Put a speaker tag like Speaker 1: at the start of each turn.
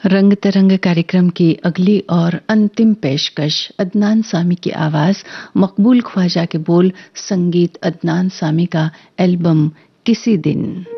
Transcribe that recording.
Speaker 1: रंग तरंग कार्यक्रम की अगली और अंतिम पेशकश अदनान सामी की आवाज, मकबूल ख्वाजा के बोल, संगीत अदनान सामी का एल्बम किसी दिन।